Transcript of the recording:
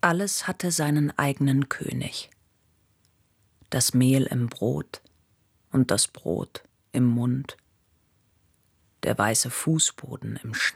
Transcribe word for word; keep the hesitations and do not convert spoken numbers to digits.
Alles hatte seinen eigenen König. Das Mehl im Brot und das Brot im Mund, der weiße Fußboden im Schnee.